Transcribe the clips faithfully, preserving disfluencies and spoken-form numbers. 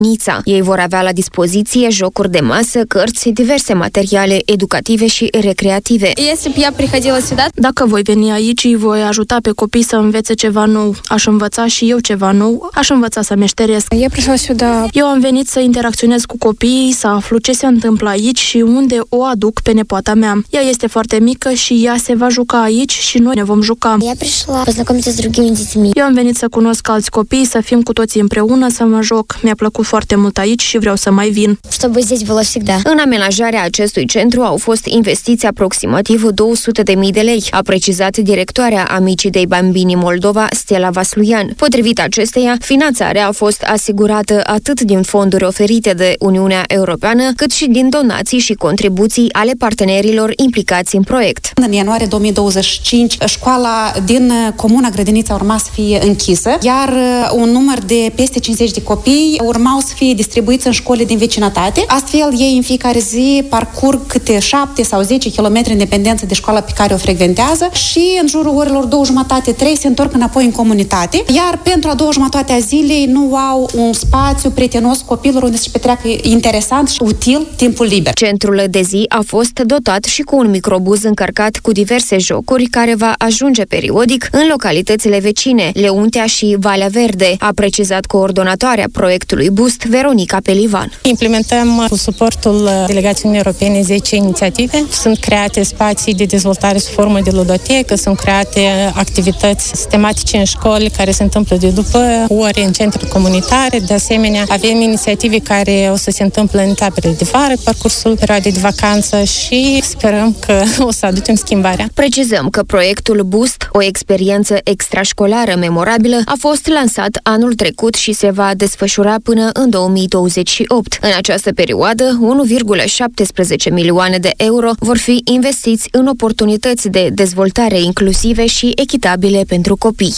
Nița. Ei vor avea la dispoziție jocuri de masă, cărți, diverse materiale educative și recreative. Dacă voi veni aici, îi voi ajuta pe copii să învețe ceva nou. Aș învăța și eu ceva nou, aș învăța să meșteresc. Eu am venit să interacționez cu copiii, să aflu ce se întâmplă aici și unde o aduc pe nepoata mea. Ea este foarte mică și ea se va juca aici și noi ne vom juca. Eu am venit să cunosc alți copii, să fim cu toții împreună, să mă joc. Mi-a plăcut foarte mult aici și vreau să mai vin. În amenajarea acestui centru au fost investiți aproximativ două sute de mii de lei, a precizat directoarea Amicii dei Bambini Moldova, Stella Vasluian. Potrivit acesteia, finanțarea a fost asigurată atât din fonduri oferite de Uniunea Europeană, cât și din donații și contribuții ale partenerilor implicați în proiect. În ianuarie două mii douăzeci și cinci, școala din Comuna Grădinița urma să fie închisă, iar un număr de peste cincizeci de copii urmau să fie distribuiți în școli din vecinătate. Astfel, ei în fiecare zi parcurg câte șapte sau zece kilometri în dependență de școala pe care o frecventează și în jurul orelor două jumătate, trei se întorc înapoi în comunitate, iar pentru a doua jumătate a zilei nu au un spațiu prietenos copilor unde să-și petreacă interesant și util timpul liber. Centrul de zi a fost dotat și cu un microbuz încărcat cu diverse jocuri care va ajunge periodic în localitățile vecine, Leuntea și Valea Verde, a precizat coordonatoarea proiectului Boost, Veronica Pelivan. Implementăm cu suportul delegației europene zece inițiative. Sunt create spații de dezvoltare sub formă de ludotecă, sunt create activități sistematice în școli care se întâmplă de după ore în centre comunitare. De asemenea, avem inițiative care o să se întâmple în etapele de vară, parcursul perioadei de vacanță și sperăm că o să aducem schimbarea. Precizăm că proiectul Boost, o experiență extrașcolară memorabilă, a fost lansat anul trecut și se va desfășura până în două mii douăzeci și opt. În această perioadă, unu virgulă șaptesprezece milioane de euro vor fi investiți în oportunități de dezvoltare inclusive și echitabile pentru copii.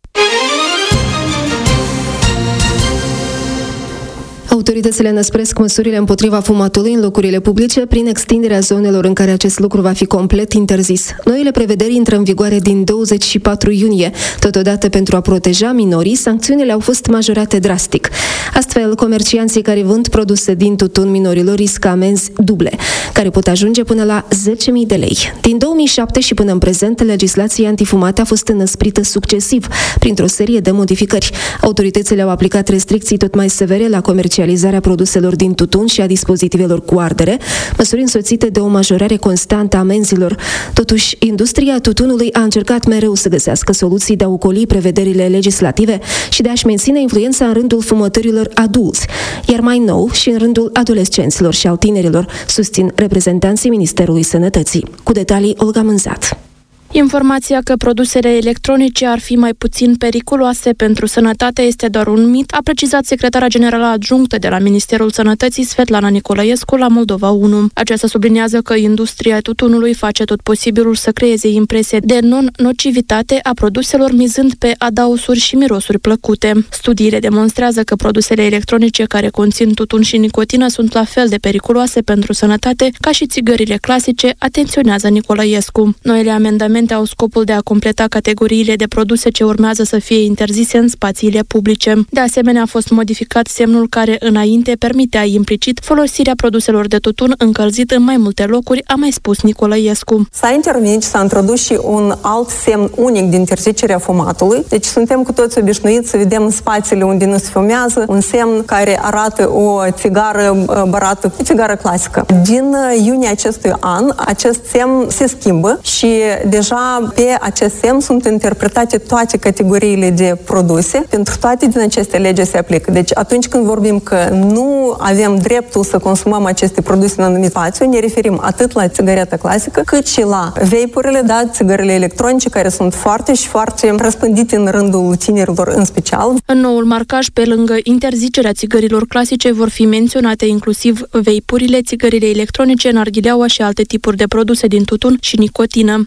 Autoritățile năspresc măsurile împotriva fumatului în locurile publice prin extinderea zonelor în care acest lucru va fi complet interzis. Noile prevederi intră în vigoare din douăzeci și patru iunie. Totodată, pentru a proteja minorii, sancțiunile au fost majorate drastic. Astfel, comercianții care vând produse din tutun minorilor riscă amenzi duble, care pot ajunge până la zece mii de lei. Din două mii șapte și până în prezent, legislația antifumate a fost înăsprită succesiv, printr-o serie de modificări. Autoritățile au aplicat restricții tot mai severe la comercializarea produselor din tutun și a dispozitivelor cu ardere, măsuri însoțite de o majorare constantă a amenzilor. Totuși, industria tutunului a încercat mereu să găsească soluții de a ocoli prevederile legislative și de a-și menține influența în rândul fumătorilor adulți, iar mai nou și în rândul adolescenților și al tinerilor, susțin reprezentanții Ministerului Sănătății. Cu detalii, Olga Mânzat. Informația că produsele electronice ar fi mai puțin periculoase pentru sănătate este doar un mit, a precizat secretara generală adjunctă de la Ministerul Sănătății, Svetlana Nicolaescu, la Moldova unu. Aceasta subliniază că industria tutunului face tot posibilul să creeze impresie de non-nocivitate a produselor, mizând pe adaosuri și mirosuri plăcute. Studiile demonstrează că produsele electronice care conțin tutun și nicotină sunt la fel de periculoase pentru sănătate ca și țigările clasice, atenționează Nicolaescu. Noile amendamente au scopul de a completa categoriile de produse ce urmează să fie interzise în spațiile publice. De asemenea, a fost modificat semnul care înainte permitea implicit folosirea produselor de tutun încălzit în mai multe locuri, a mai spus Nicolaescu. S-a intervenit și s-a introdus și un alt semn unic de interzicerea fumatului. Deci suntem cu toți obișnuiți să vedem în spațiile unde nu se fumează un semn care arată o țigară bărată, o țigară clasică. Din iunie acestui an, acest semn se schimbă și deja pe acest semn sunt interpretate toate categoriile de produse. Pentru toate din aceste legi se aplică. Deci atunci când vorbim că nu avem dreptul să consumăm aceste produse în anumit spațiu, ne referim atât la țigareta clasică, cât și la vape-urile, da, țigările electronice, care sunt foarte și foarte răspândite în rândul tinerilor în special. În noul marcaj, pe lângă interzicerea țigărilor clasice, vor fi menționate inclusiv vape-urile, țigările electronice, narghileaua și alte tipuri de produse din tutun și nicotină. Astfel,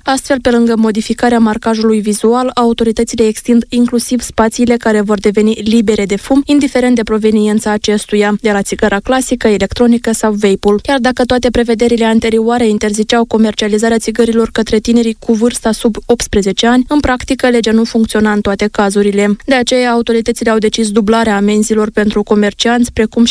lângă modificarea marcajului vizual, autoritățile extind inclusiv spațiile care vor deveni libere de fum, indiferent de proveniența acestuia, de la țigara clasică, electronică sau vape-ul. Chiar dacă toate prevederile anterioare interziceau comercializarea țigărilor către tinerii cu vârsta sub optsprezece ani, în practică legea nu funcționa în toate cazurile. De aceea, autoritățile au decis dublarea amenzilor pentru comercianți, precum